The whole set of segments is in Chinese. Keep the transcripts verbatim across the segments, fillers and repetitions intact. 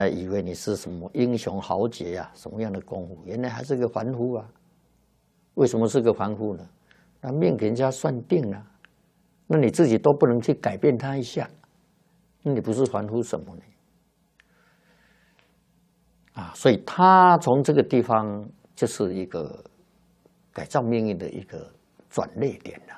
还以为你是什么英雄豪杰啊，什么样的功夫？原来还是个凡夫啊！为什么是个凡夫呢？那命给人家算定了，那你自己都不能去改变他一下，那你不是凡夫什么呢？啊，所以他从这个地方就是一个改造命运的一个转捩点了。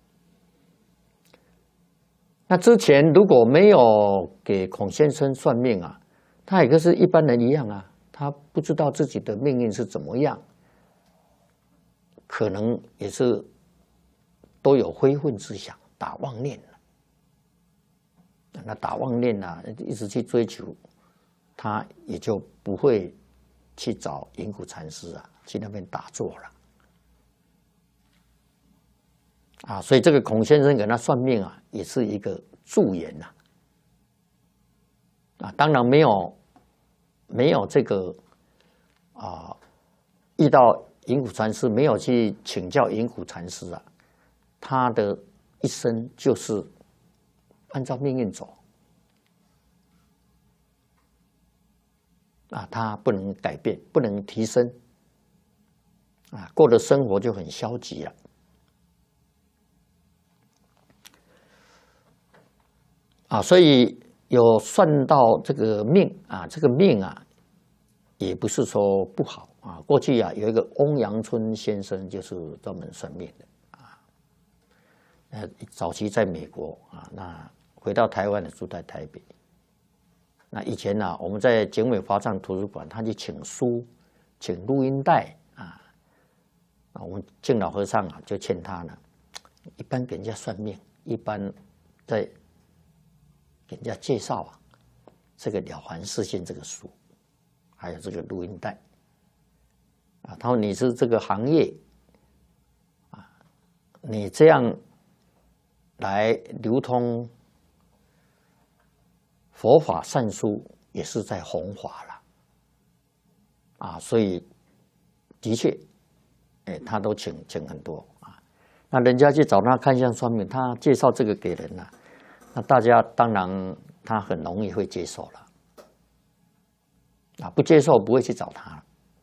那之前如果没有给孔先生算命啊，他也跟是一般人一样啊，他不知道自己的命运是怎么样，可能也是都有非分之想，打妄念了。那打妄念啊，一直去追求，他也就不会去找隐谷禅师啊，去那边打坐了。啊，所以这个孔先生给他算命啊，也是一个助言呐。啊，当然没有没有这个啊，遇到隐谷禅师没有去请教隐谷禅师啊，他的一生就是按照命运走。啊，他不能改变，不能提升，啊，过的生活就很消极了。啊，所以有算到这个命啊，这个命啊，也不是说不好啊。过去啊，有一个翁阳春先生，就是专门算命的啊。呃，早期在美国啊，那回到台湾的住在台北。那以前呢、啊，我们在警委华藏图书馆，他去请书、请录音带啊。啊，我们敬老和尚啊，就劝他呢，一般给人家算命，一般在给人家介绍啊，这个《了凡四训》这个书，还有这个录音带啊。他说你是这个行业啊，你这样来流通佛法善书，也是在弘法了啊。所以的确，哎，他都请请很多啊。那人家去找他看相算命，他介绍这个给人了、啊。那大家当然他很容易会接受了，啊，不接受不会去找他了，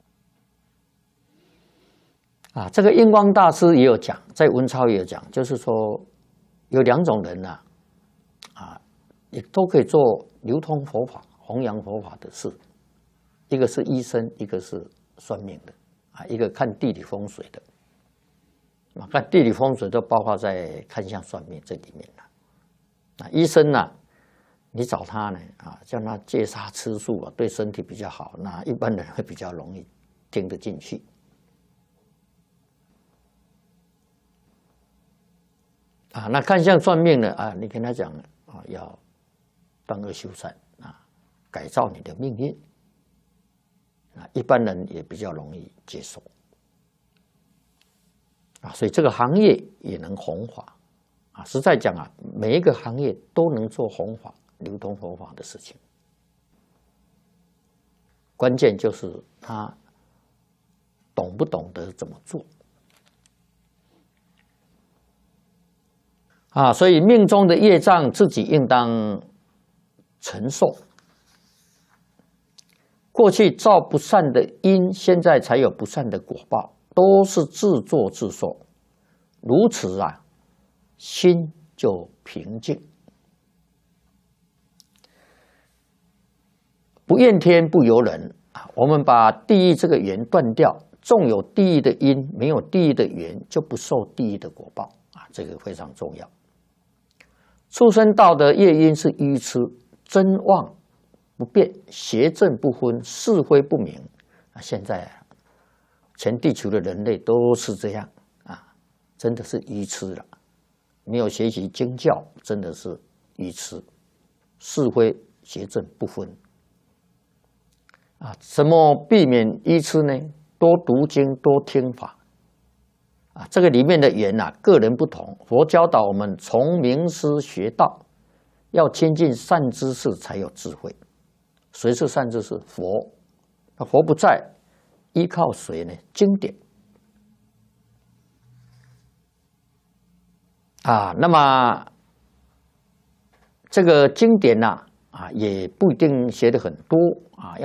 啊，这个印光大师也有讲，在文钞也有讲，就是说有两种人呐、啊，啊，也都可以做流通佛法、弘扬佛法的事，一个是医生，一个是算命的，啊，一个看地理风水的，啊，看地理风水都包括在看相算命这里面了。啊，医生呢、啊，你找他呢，啊，叫他戒杀吃素啊，对身体比较好，那一般人会比较容易听得进去。啊，那看相算命呢，啊，你跟他讲啊，要断恶修善啊，改造你的命运，啊，一般人也比较容易接受。啊，所以这个行业也能弘法。啊，实在讲啊，每一个行业都能做弘法、流通佛法的事情，关键就是他懂不懂得怎么做。啊，所以命中的业障自己应当承受。过去造不善的因，现在才有不善的果报，都是自作自受。如此啊，心就平静，不怨天不尤人啊。我们把地狱这个缘断掉，纵有地狱的因，没有地狱的缘，就不受地狱的果报啊。这个非常重要。畜生道的业因是愚痴、真妄不变、邪正不分、是非不明啊。现在啊，全地球的人类都是这样啊，真的是愚痴了。没有学习经教，真的是愚痴，是非邪正不分啊！怎么避免愚痴呢？多读经，多听法啊！这个里面的缘啊，个人不同。佛教导我们从名师学道，要亲近善知识才有智慧。谁是善知识？佛。那佛不在，依靠谁呢？经典。啊，那么这个经典呐、啊， 啊，也不一定学的很多啊。